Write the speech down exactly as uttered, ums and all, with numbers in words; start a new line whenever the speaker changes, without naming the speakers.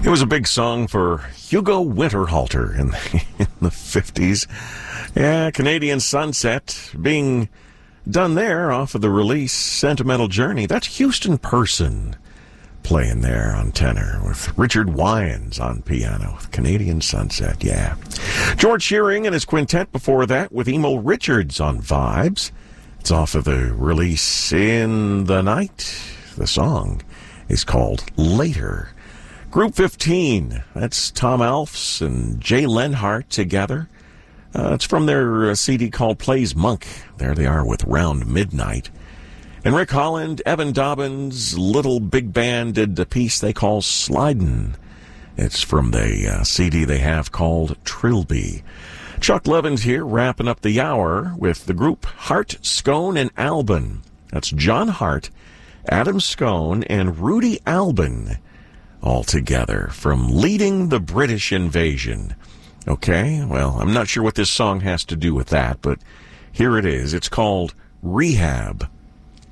It was a big song for Hugo Winterhalter in the, in the fifties. Yeah, Canadian Sunset being done there off of the release Sentimental Journey. That's Houston Person playing there on tenor with Richard Wyans on piano with Canadian Sunset, yeah. George Shearing and his quintet before that with Emo Richards on vibes. It's off of the release In the Night. The song is called Later. Group fifteen, that's Tom Alfs and Jay Lenhart together. Uh, it's from their uh, C D called Plays Monk. There they are with Round Midnight. And Rick Holland, Evan Dobbins, little big band did the piece they call Slidin'. It's from the uh, C D they have called Trilby. Chuck Levin's here wrapping up the hour with the group Hart, Scone, and Albin. That's John Hart, Adam Scone, and Rudy Albin all together from Leading the British Invasion. Okay, well, I'm not sure what this song has to do with that, but here it is. It's called Rehab.